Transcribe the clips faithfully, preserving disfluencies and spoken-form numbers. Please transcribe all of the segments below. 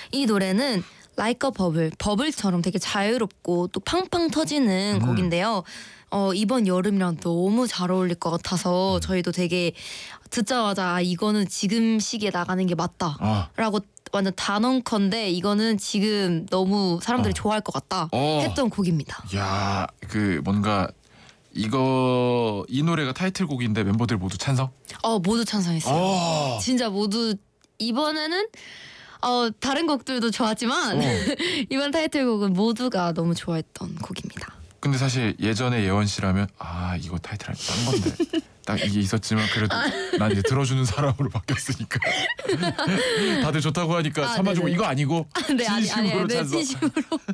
이 노래는 Like a Bubble, 버블처럼 되게 자유롭고 또 팡팡 터지는 음. 곡인데요. 어, 이번 여름이랑 너무 잘 어울릴 것 같아서 음. 저희도 되게 듣자마자 아, 이거는 지금 시기에 나가는 게 맞다 어. 라고 완전 단언컨대 이거는 지금 너무 사람들이 어. 좋아할 것 같다 어. 했던 곡입니다. 야, 그 뭔가 이거 이 노래가 타이틀곡인데 멤버들 모두 찬성? 어, 모두 찬성했어요. 어. 진짜 모두 이번에는 어, 다른 곡들도 좋았지만 어. 이번 타이틀곡은 모두가 너무 좋아했던 곡입니다. 근데 사실 예전에 예원 씨라면 아 이거 타이틀 딴 건데 딱 이게 있었지만 그래도 난 이제 들어주는 사람으로 바뀌었으니까 다들 좋다고 하니까 아, 참아주고 네네. 이거 아니고 네, 아니, 진심으로 아니, 네, 찬성. 진심으로.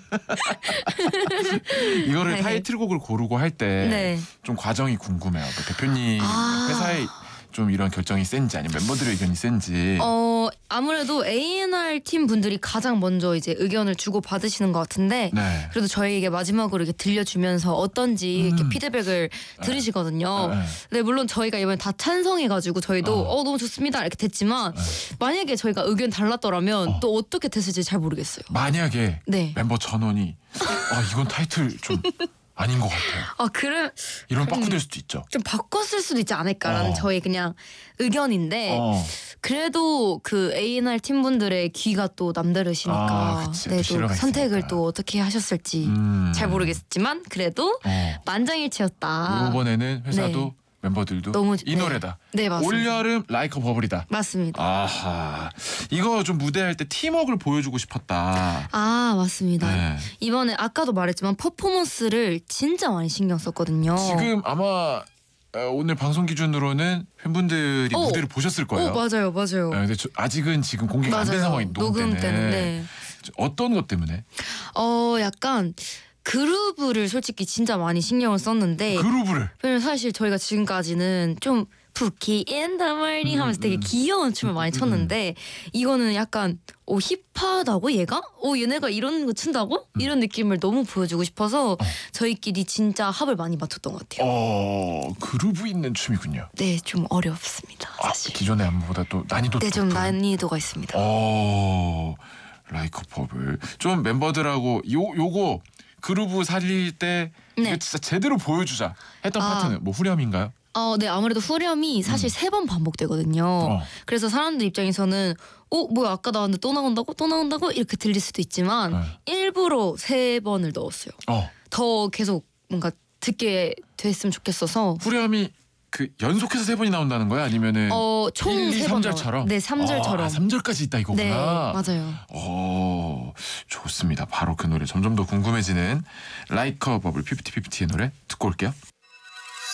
이거를 네. 타이틀곡을 고르고 할 때 좀 네. 과정이 궁금해요. 그 대표님 아. 회사에 좀 이런 결정이 센지 아니면 멤버들의 의견이 센지. 어, 아무래도 에이엔알 팀 분들이 가장 먼저 이제 의견을 주고 받으시는 것 같은데 네. 그래도 저희에게 마지막으로 이렇게 들려주면서 어떤지 음. 이렇게 피드백을 들으시거든요. 네. 네, 물론 저희가 이번에 다 찬성해가지고 저희도 어. 어, 너무 좋습니다 이렇게 됐지만 네. 만약에 저희가 의견 달랐더라면 어. 또 어떻게 됐을지 잘 모르겠어요. 만약에 네. 멤버 전원이 아 이건 타이틀 좀 아닌 것 같아요. 아, 그래 이런 음. 빠꾸될 수도 있죠. 좀 바꿨을 수도 있지 않을까라는 어. 저희 그냥 의견인데 어. 그래도 그 에이엔알 팀분들의 귀가 또 남다르시니까 아, 그치. 또 네, 또 실력가 선택을 있으니까. 또 어떻게 하셨을지 음. 잘 모르겠지만 그래도 어. 만장일치였다. 이번에는 회사도 네. 멤버들도 너무- 이 네. 노래다. 네, 맞습니다. 올여름 라이커 버블이다. 맞습니다. 아하. 이거 좀 무대할 때 팀워크를 보여주고 싶었다. 아, 맞습니다. 네. 이번에 아까도 말했지만 퍼포먼스를 진짜 많이 신경 썼거든요. 지금 아마 어, 오늘 방송 기준으로는 팬분들이 어. 무대를 보셨을 거예요. 어, 맞아요, 맞아요. 네, 근데 저, 아직은 지금 공개가 안 된 맞아요. 상황이 녹음, 녹음 때는. 네. 어떤 것 때문에? 어, 약간 그루브를 솔직히 진짜 많이 신경을 썼는데 그루브를. 왜냐면 사실 저희가 지금까지는 좀 푸키 인 더 모닝 하면서 되게 귀여운 춤을 많이 췄는데 이거는 약간 오 힙하다고 얘가? 오 얘네가 이런 거 춘다고? 이런 느낌을 너무 보여주고 싶어서 저희끼리 진짜 합을 많이 맞췄던 것 같아요. 어, 그루브 있는 춤이군요. 네, 좀 어렵습니다. 아, 사실. 기존의 안무보다 또 난이도 네, 좀 높은. 난이도가 있습니다. 어, 라이커 버블. 좀 멤버들하고 요 요거 그루브 살릴 때 이거 네. 진짜 제대로 보여주자 했던 아. 파트는 뭐 후렴인가요? 어, 네, 아무래도 후렴이 사실 세 번 반복되거든요. 어. 그래서 사람들 입장에서는 어, 뭐야 아까 나왔는데 또 나온다고? 또 나온다고? 이렇게 들릴 수도 있지만 네. 일부러 세 번을 넣었어요. 어. 더 계속 뭔가 듣게 됐으면 좋겠어서 후렴이 그 연속해서 세 번이 나온다는 거야? 아니면은 어, 총 일, 이, 세 번 삼 절처럼? 네, 삼 절처럼. 아, 삼 절까지 있다 이거구나. 네, 맞아요. 어, 좋습니다. 바로 그 노래 점점 더 궁금해지는 라이커 버블 피프티 피프티의 노래 듣고 올게요.